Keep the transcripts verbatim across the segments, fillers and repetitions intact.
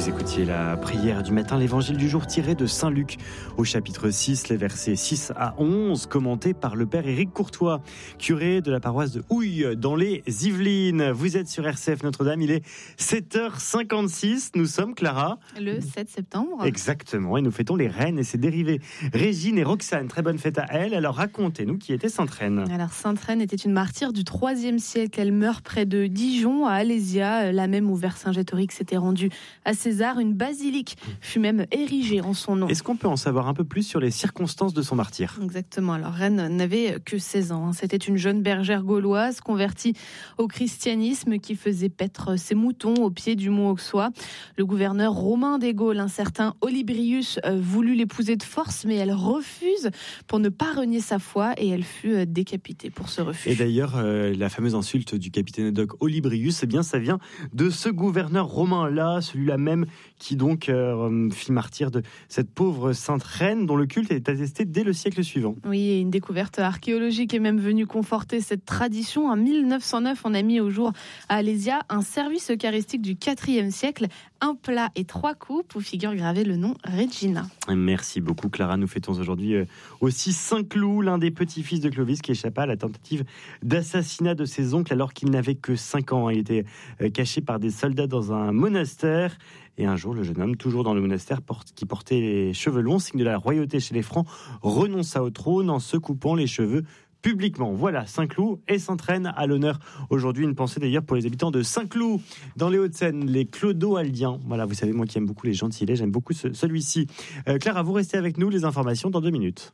Vous écoutiez la prière du matin, l'évangile du jour tiré de Saint Luc au chapitre six, les versets six à onze, commenté par le père Éric Courtois, curé de la paroisse de Houille dans les Yvelines. Vous êtes sur R C F Notre-Dame, il est sept heures cinquante-six, nous sommes, Clara, le sept septembre. Exactement, et nous fêtons les reines et ses dérivés. Régine et Roxane, très bonne fête à elles. Alors racontez-nous qui était Sainte Reine. Alors Sainte Reine était une martyre du troisième siècle. Elle meurt près de Dijon, à Alésia, là même où Vercingétorix s'était rendu à César. Une basilique fut même érigée en son nom. Est-ce qu'on peut en savoir un peu plus sur les circonstances de son martyre ? Exactement. Alors Reine n'avait que seize ans. C'était une jeune bergère gauloise convertie au christianisme qui faisait paître ses moutons au pied du mont Auxois. Le gouverneur romain des Gaules, un certain Olybrius, voulut l'épouser de force, mais elle refuse pour ne pas renier sa foi et elle fut décapitée pour ce refus. Et d'ailleurs, euh, la fameuse insulte du capitaine ad hoc Olybrius, eh bien, ça vient de ce gouverneur romain-là, celui-là même qui donc euh, fit martyr de cette pauvre sainte reine dont le culte est attesté dès le siècle suivant. Oui, et une découverte archéologique est même venue conforter cette tradition. En mille neuf cent neuf, on a mis au jour à Alésia un service eucharistique du quatrième siècle, un plat et trois coupes où figure gravé le nom Regina. Merci beaucoup Clara, nous fêtons aujourd'hui aussi Saint Cloud, l'un des petits-fils de Clovis qui échappa à la tentative d'assassinat de ses oncles alors qu'il n'avait que cinq ans. Il était caché par des soldats dans un monastère. Et un jour, le jeune homme, toujours dans le monastère, porte, qui portait les cheveux longs, signe de la royauté chez les Francs, renonça au trône en se coupant les cheveux publiquement. Voilà, Saint-Cloud et Sainte-Reine à l'honneur aujourd'hui. Une pensée d'ailleurs pour les habitants de Saint-Cloud, dans les Hauts-de-Seine, les Clodo-Aldiens. Voilà, vous savez, moi qui aime beaucoup les gentilets, j'aime beaucoup ce, celui-ci. Euh, Clara, vous restez avec nous, les informations dans deux minutes.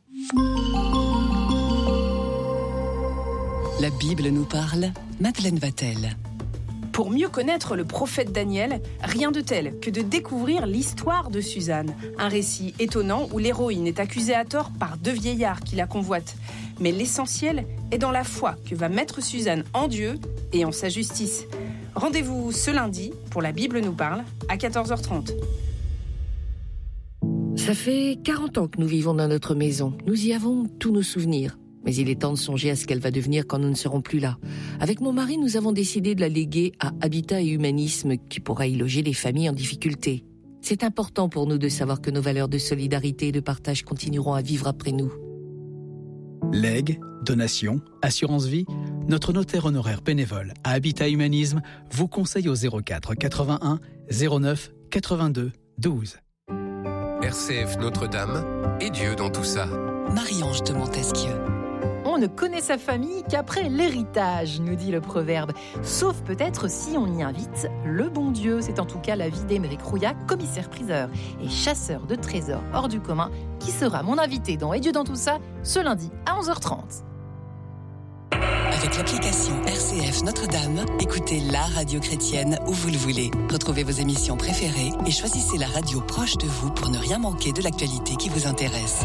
La Bible nous parle, Madeleine Vatel. Pour mieux connaître le prophète Daniel, rien de tel que de découvrir l'histoire de Suzanne. Un récit étonnant où l'héroïne est accusée à tort par deux vieillards qui la convoitent. Mais l'essentiel est dans la foi que va mettre Suzanne en Dieu et en sa justice. Rendez-vous ce lundi pour La Bible nous parle à quatorze heures trente. Ça fait quarante ans que nous vivons dans notre maison. Nous y avons tous nos souvenirs. Mais il est temps de songer à ce qu'elle va devenir quand nous ne serons plus là. Avec mon mari, nous avons décidé de la léguer à Habitat et Humanisme, qui pourra y loger les familles en difficulté. C'est important pour nous de savoir que nos valeurs de solidarité et de partage continueront à vivre après nous. Legs, donations, assurance vie, notre notaire honoraire bénévole à Habitat Humanisme vous conseille au zéro quatre quatre-vingt-un zéro neuf quatre-vingt-deux douze. R C F Notre-Dame et Dieu dans tout ça. Marie-Ange de Montesquieu. On ne connaît sa famille qu'après l'héritage, nous dit le proverbe. Sauf peut-être si on y invite le bon Dieu. C'est en tout cas l'avis d'Émeric Rouillat, commissaire-priseur et chasseur de trésors hors du commun, qui sera mon invité dans Et Dieu dans tout ça, ce lundi à onze heures trente. Avec l'application R C F Notre-Dame, écoutez la radio chrétienne où vous le voulez. Retrouvez vos émissions préférées et choisissez la radio proche de vous pour ne rien manquer de l'actualité qui vous intéresse.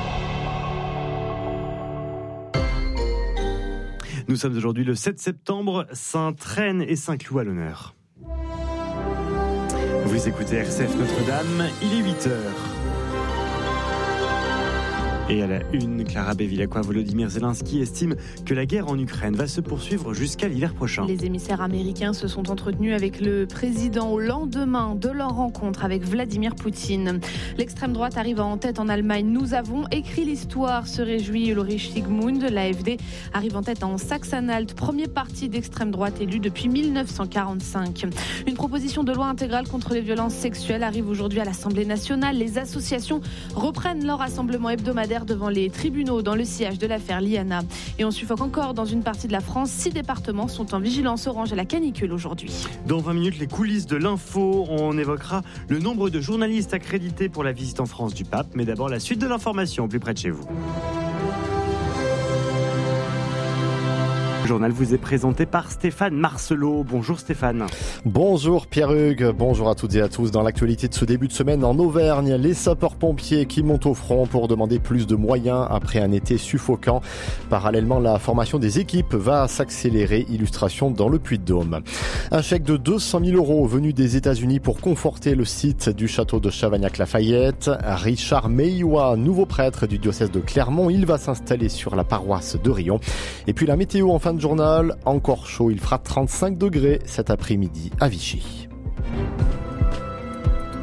Nous sommes aujourd'hui le sept septembre, Sainte-Reine et Saint-Cloud à l'honneur. Vous écoutez R C F Notre-Dame, il est huit heures. Et à la une, Clara Bevilacqua, Volodymyr Zelensky estime que la guerre en Ukraine va se poursuivre jusqu'à l'hiver prochain. Les émissaires américains se sont entretenus avec le président au lendemain de leur rencontre avec Vladimir Poutine. L'extrême droite arrive en tête en Allemagne. Nous avons écrit l'histoire, se réjouit Ulrich Sigmund. L'A F D arrive en tête en Saxe-Anhalt, premier parti d'extrême droite élu depuis mille neuf cent quarante-cinq. Une proposition de loi intégrale contre les violences sexuelles arrive aujourd'hui à l'Assemblée nationale. Les associations reprennent leur rassemblement hebdomadaire devant les tribunaux dans le sillage de l'affaire Liana. Et on suffoque encore dans une partie de la France. Six départements sont en vigilance orange à la canicule aujourd'hui. Dans vingt minutes, les coulisses de l'info. On évoquera le nombre de journalistes accrédités pour la visite en France du pape. Mais d'abord, la suite de l'information au plus près de chez vous. Le journal vous est présenté par Stéphane Marcelot. Bonjour Stéphane. Bonjour Pierre-Hugues, bonjour à toutes et à tous. Dans l'actualité de ce début de semaine en Auvergne, les sapeurs-pompiers qui montent au front pour demander plus de moyens après un été suffocant. Parallèlement, la formation des équipes va s'accélérer. Illustration dans le Puy-de-Dôme. Un chèque de deux cent mille euros venu des États-Unis pour conforter le site du château de Chavagnac-Lafayette. Richard Meillois, nouveau prêtre du diocèse de Clermont, il va s'installer sur la paroisse de Rion. Et puis la météo en fin de journal, encore chaud, il fera trente-cinq degrés cet après-midi à Vichy.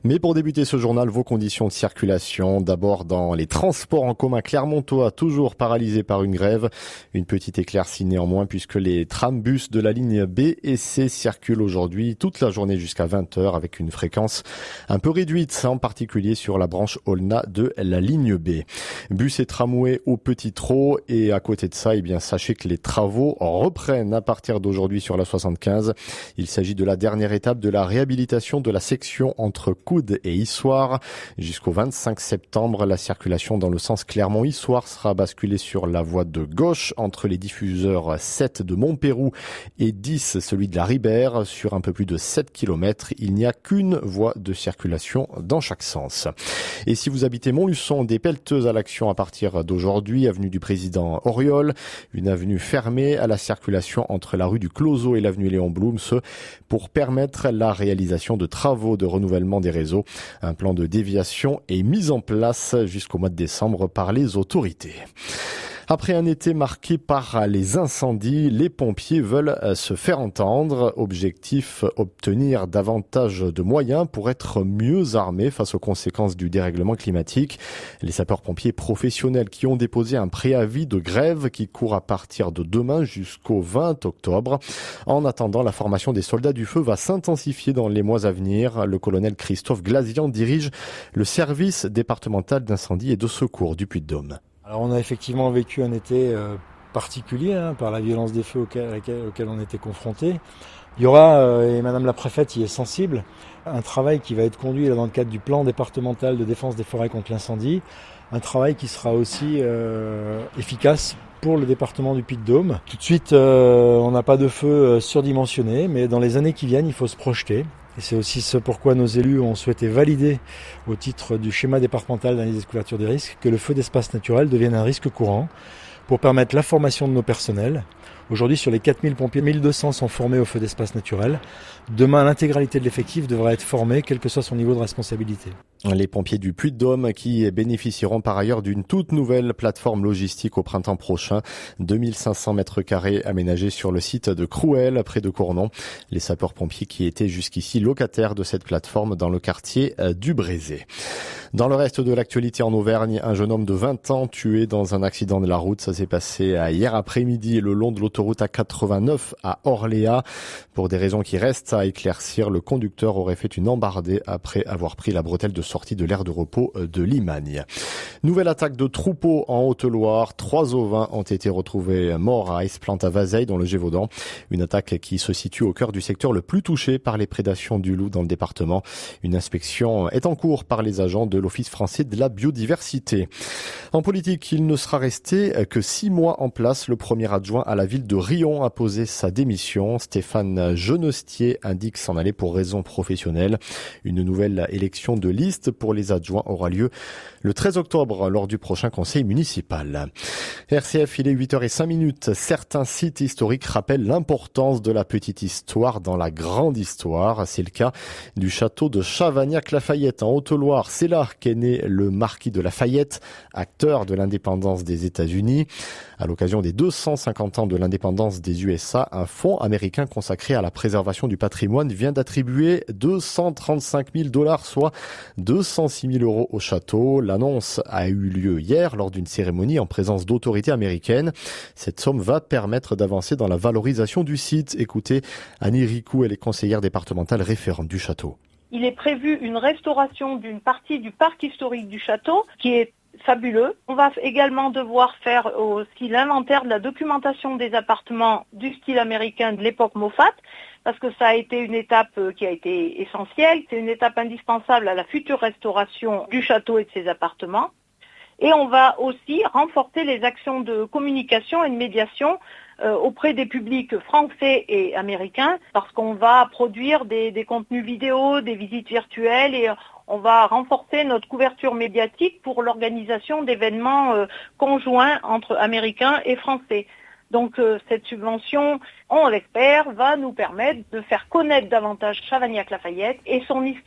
Mais pour débuter ce journal, vos conditions de circulation. D'abord dans les transports en commun clermontois, toujours paralysés par une grève. Une petite éclaircie néanmoins puisque les trams-bus de la ligne B et C circulent aujourd'hui toute la journée jusqu'à vingt heures avec une fréquence un peu réduite, en particulier sur la branche Aulnat de la ligne B. Bus et tramway au Petit Trot, et à côté de ça, eh bien, sachez que les travaux reprennent à partir d'aujourd'hui sur la soixante-quinze. Il s'agit de la dernière étape de la réhabilitation de la section entre Coude et Issoire. Jusqu'au vingt-cinq septembre, la circulation dans le sens Clermont-Issoire sera basculée sur la voie de gauche entre les diffuseurs sept de Montpérou et dix, celui de la Ribère. Sur un peu plus de sept kilomètres, il n'y a qu'une voie de circulation dans chaque sens. Et si vous habitez Montluçon, des pelleteuses à l'action à partir d'aujourd'hui, avenue du Président Auriol, une avenue fermée à la circulation entre la rue du Closeau et l'avenue Léon Blum, ce pour permettre la réalisation de travaux de renouvellement des réseaux. Un plan de déviation est mis en place jusqu'au mois de décembre par les autorités. Après un été marqué par les incendies, les pompiers veulent se faire entendre. Objectif, obtenir davantage de moyens pour être mieux armés face aux conséquences du dérèglement climatique. Les sapeurs-pompiers professionnels qui ont déposé un préavis de grève qui court à partir de demain jusqu'au vingt octobre. En attendant, la formation des soldats du feu va s'intensifier dans les mois à venir. Le colonel Christophe Glazian dirige le service départemental d'incendie et de secours du Puy-de-Dôme. Alors on a effectivement vécu un été euh, particulier hein, par la violence des feux auxquels, auxquels on était confrontés. Il y aura, euh, et Madame la Préfète y est sensible, un travail qui va être conduit là, dans le cadre du plan départemental de défense des forêts contre l'incendie, un travail qui sera aussi euh, efficace pour le département du Puy-de-Dôme. Tout de suite, euh, on n'a pas de feu euh, surdimensionné, mais dans les années qui viennent, il faut se projeter. Et c'est aussi ce pourquoi nos élus ont souhaité valider, au titre du schéma départemental d'analyse des couvertures des risques, que le feu d'espace naturel devienne un risque courant pour permettre la formation de nos personnels. Aujourd'hui, sur les quatre mille pompiers, mille deux cents sont formés au feu d'espace naturel. Demain, l'intégralité de l'effectif devra être formée, quel que soit son niveau de responsabilité. Les pompiers du Puy-de-Dôme qui bénéficieront par ailleurs d'une toute nouvelle plateforme logistique au printemps prochain. deux mille cinq cents mètres carrés aménagés sur le site de Crouel, près de Cournon. Les sapeurs-pompiers qui étaient jusqu'ici locataires de cette plateforme dans le quartier du Brézé. Dans le reste de l'actualité en Auvergne, un jeune homme de vingt ans tué dans un accident de la route. Ça s'est passé hier après-midi le long de l'autoroute A quatre-vingt-neuf à Orléans. Pour des raisons qui restent à éclaircir, le conducteur aurait fait une embardée après avoir pris la bretelle de sortie de l'aire de repos de Limagne. Nouvelle attaque de troupeaux en Haute-Loire. Trois ovins ont été retrouvés morts à Esplante-à-Vazeille dans le Gévaudan. Une attaque qui se situe au cœur du secteur le plus touché par les prédations du loup dans le département. Une inspection est en cours par les agents de l'Office français de la biodiversité. En politique, il ne sera resté que six mois en place. Le premier adjoint à la ville de Riom a posé sa démission. Stéphane Genestier indique s'en aller pour raisons professionnelles. Une nouvelle élection de liste pour les adjoints aura lieu le treize octobre lors du prochain conseil municipal. R C F, il est huit heures zéro cinq. Certains sites historiques rappellent l'importance de la petite histoire dans la grande histoire. C'est le cas du château de Chavagnac-Lafayette en Haute-Loire. C'est là qu'est né le marquis de Lafayette, acteur de l'indépendance des États-Unis. À l'occasion des deux cent cinquante ans de l'indépendance des U S A, un fonds américain consacré à la préservation du patrimoine vient d'attribuer deux cent trente-cinq mille dollars, soit deux cent six mille euros au château. L'annonce a eu lieu hier lors d'une cérémonie en présence d'autorités américaines. Cette somme va permettre d'avancer dans la valorisation du site. Écoutez, Annie Ricou, elle est conseillère départementale référente du château. Il est prévu une restauration d'une partie du parc historique du château qui est fabuleux. On va également devoir faire aussi l'inventaire de la documentation des appartements du style américain de l'époque Moffat, parce que ça a été une étape qui a été essentielle. C'est une étape indispensable à la future restauration du château et de ses appartements. Et on va aussi renforcer les actions de communication et de médiation euh, auprès des publics français et américains, parce qu'on va produire des, des contenus vidéo, des visites virtuelles, et on va renforcer notre couverture médiatique pour l'organisation d'événements euh, conjoints entre Américains et Français. Donc euh, cette subvention, on l'espère, va nous permettre de faire connaître davantage Chavagnac-Lafayette et son histoire.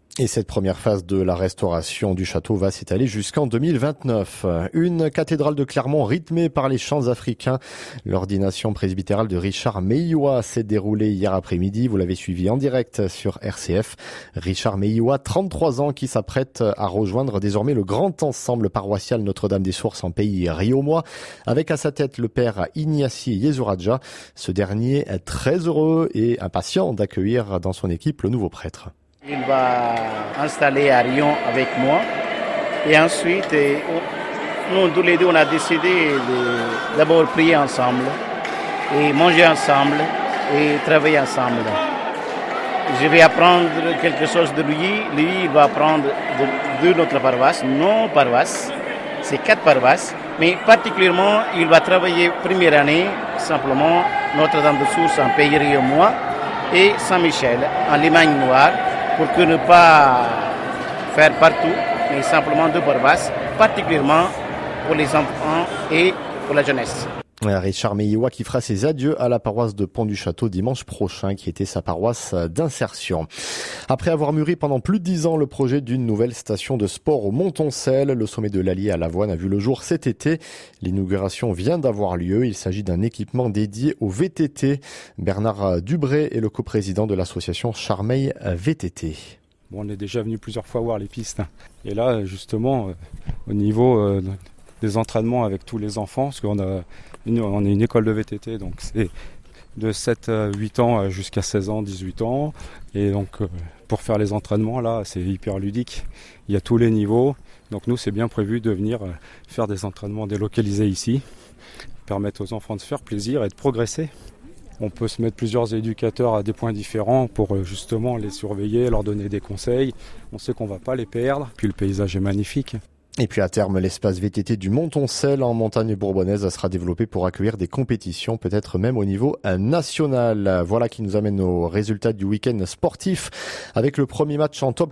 Et cette première phase de la restauration du château va s'étaler jusqu'en deux mille vingt-neuf. Une cathédrale de Clermont rythmée par les chants africains. L'ordination presbytérale de Richard Meyiwa s'est déroulée hier après-midi. Vous l'avez suivi en direct sur R C F. Richard Meyiwa, trente-trois ans, qui s'apprête à rejoindre désormais le grand ensemble paroissial Notre-Dame des Sources en pays riomois, avec à sa tête le père Ignasi Yezuradja. Ce dernier est très heureux et impatient d'accueillir dans son équipe le nouveau prêtre. Il va installer à Riom avec moi et ensuite nous tous les deux on a décidé de d'abord prier ensemble et manger ensemble et travailler ensemble. Je vais apprendre quelque chose de lui, lui il va apprendre de, de notre paroisse, nos paroisses, c'est quatre paroisses, mais particulièrement il va travailler première année simplement Notre-Dame de Sources en pays riomois et Saint-Michel en Limagne Noire, pour que ne pas faire partout, mais simplement deux paroisses, particulièrement pour les enfants et pour la jeunesse. Richard Meyiwa qui fera ses adieux à la paroisse de Pont-du-Château dimanche prochain, qui était sa paroisse d'insertion. Après avoir mûri pendant plus de dix ans le projet d'une nouvelle station de sport au Montoncel, le sommet de l'Allier à Lavoine a vu le jour cet été. L'inauguration vient d'avoir lieu. Il s'agit d'un équipement dédié au V T T. Bernard Dubré est le coprésident de l'association Charmeil V T T. Bon, on est déjà venu plusieurs fois voir les pistes. Et là, justement, au niveau euh, des entraînements avec tous les enfants, parce qu'on a une, on est une école de V T T, donc c'est de sept à huit ans jusqu'à seize ans, dix-huit ans. Et donc, euh, pour faire les entraînements, là, c'est hyper ludique. Il y a tous les niveaux. Donc nous, c'est bien prévu de venir faire des entraînements délocalisés ici, permettre aux enfants de se faire plaisir et de progresser. On peut se mettre plusieurs éducateurs à des points différents pour justement les surveiller, leur donner des conseils. On sait qu'on ne va pas les perdre. Puis le paysage est magnifique. Et puis à terme, l'espace V T T du Montoncel en montagne bourbonnaise sera développé pour accueillir des compétitions, peut-être même au niveau national. Voilà qui nous amène aux résultats du week-end sportif avec le premier match en top